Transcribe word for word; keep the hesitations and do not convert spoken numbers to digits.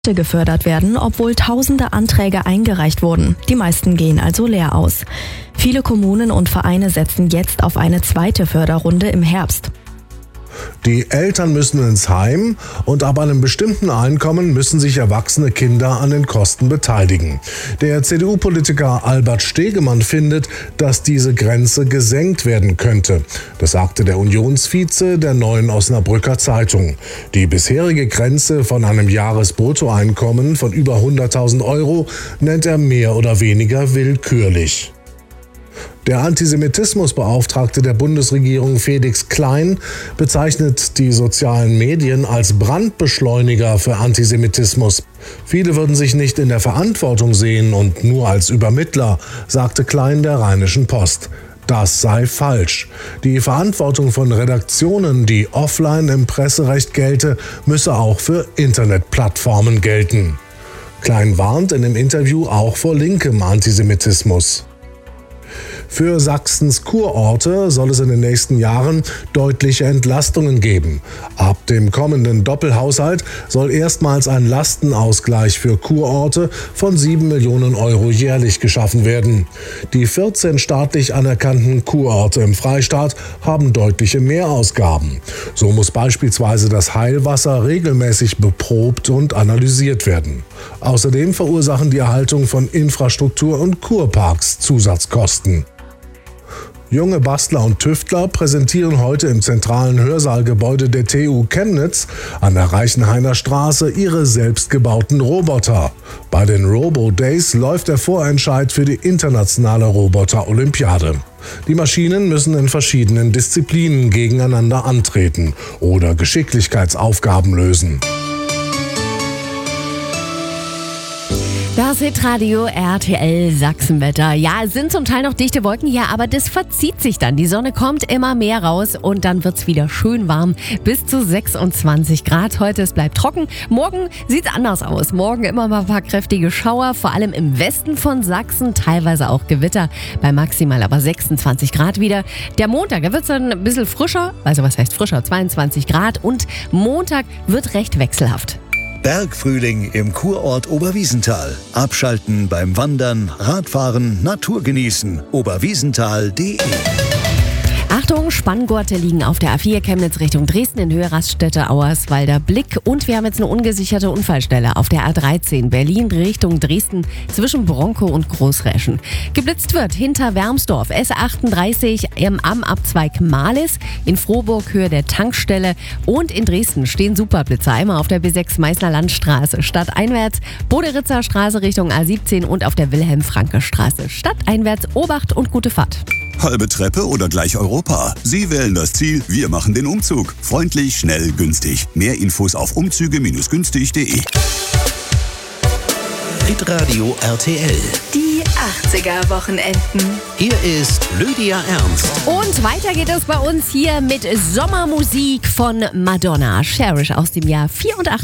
gefördert werden, obwohl tausende Anträge eingereicht wurden. Die meisten gehen also leer aus. Viele Kommunen und Vereine setzen jetzt auf eine zweite Förderrunde im Herbst. Die Eltern müssen ins Heim und ab einem bestimmten Einkommen müssen sich erwachsene Kinder an den Kosten beteiligen. Der C D U-Politiker Albert Stegemann findet, dass diese Grenze gesenkt werden könnte. Das sagte der Unionsvize der Neuen Osnabrücker Zeitung. Die bisherige Grenze von einem Jahresbruttoeinkommen von über hunderttausend Euro nennt er mehr oder weniger willkürlich. Der Antisemitismusbeauftragte der Bundesregierung Felix Klein bezeichnet die sozialen Medien als Brandbeschleuniger für Antisemitismus. Viele würden sich nicht in der Verantwortung sehen und nur als Übermittler, sagte Klein der Rheinischen Post. Das sei falsch. Die Verantwortung von Redaktionen, die offline im Presserecht gelte, müsse auch für Internetplattformen gelten. Klein warnt in dem Interview auch vor linkem Antisemitismus. Für Sachsens Kurorte soll es in den nächsten Jahren deutliche Entlastungen geben. Ab dem kommenden Doppelhaushalt soll erstmals ein Lastenausgleich für Kurorte von sieben Millionen Euro jährlich geschaffen werden. Die vierzehn staatlich anerkannten Kurorte im Freistaat haben deutliche Mehrausgaben. So muss beispielsweise das Heilwasser regelmäßig beprobt und analysiert werden. Außerdem verursachen die Erhaltung von Infrastruktur und Kurparks Zusatzkosten. Junge Bastler und Tüftler präsentieren heute im zentralen Hörsaalgebäude der T U Chemnitz an der Reichenhainer Straße ihre selbstgebauten Roboter. Bei den Robo-Days läuft der Vorentscheid für die internationale Roboter-Olympiade. Die Maschinen müssen in verschiedenen Disziplinen gegeneinander antreten oder Geschicklichkeitsaufgaben lösen. Das Hitradio R T L Sachsenwetter. Ja, es sind zum Teil noch dichte Wolken hier, aber das verzieht sich dann. Die Sonne kommt immer mehr raus und dann wird's wieder schön warm. Bis zu sechsundzwanzig Grad heute. Es bleibt trocken. Morgen sieht's anders aus. Morgen immer mal ein paar kräftige Schauer, vor allem im Westen von Sachsen. Teilweise auch Gewitter, bei maximal aber sechsundzwanzig Grad wieder. Der Montag, da wird's dann ein bisschen frischer. Also was heißt frischer? zweiundzwanzig Grad. Und Montag wird recht wechselhaft. Bergfrühling im Kurort Oberwiesenthal. Abschalten beim Wandern, Radfahren, Natur genießen. oberwiesenthal punkt de. Achtung, Spanngurte liegen auf der A vier Chemnitz Richtung Dresden in Höhe Raststätte Auerswalder Blick. Und wir haben jetzt eine ungesicherte Unfallstelle auf der A dreizehn Berlin Richtung Dresden zwischen Bronkow und Großräschen. Geblitzt wird hinter Wermsdorf S achtunddreißig am Abzweig Mahlis, in Frohburg Höhe der Tankstelle und in Dresden stehen Superblitzer. Einmal auf der B sechs Meißner Landstraße stadteinwärts, Boderitzer Straße Richtung A siebzehn und auf der Wilhelm-Franke-Straße stadteinwärts. Obacht und gute Fahrt. Halbe Treppe oder gleich Europa? Sie wählen das Ziel, wir machen den Umzug. Freundlich, schnell, günstig. Mehr Infos auf umzüge günstig punkt de. Hitradio R T L. Die achtziger-Wochenenden. Hier ist Lydia Ernst. Und weiter geht es bei uns hier mit Sommermusik von Madonna. Cherish aus dem Jahr vierundachtzig.